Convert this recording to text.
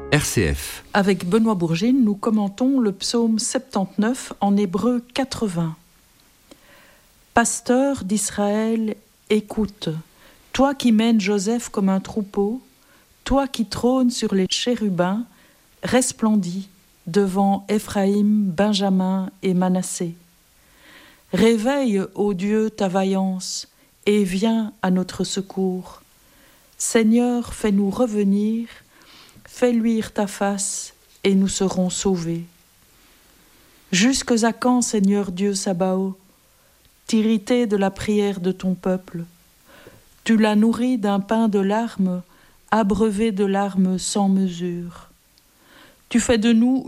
RCF. Avec Benoît Bourgine, nous commentons le psaume 79 en hébreu 80. Pasteur d'Israël, écoute, toi qui mènes Joseph comme un troupeau, toi qui trônes sur les chérubins, resplendis devant Éphraïm, Benjamin et Manassé. Réveille, ô Dieu, ta vaillance et viens à notre secours. Seigneur, fais-nous revenir, fais luire ta face et nous serons sauvés. Jusques à quand, Seigneur Dieu Sabaoth, t'irriter de la prière de ton peuple? Tu l'as nourri d'un pain de larmes, abreuvé de larmes sans mesure. Tu fais de nous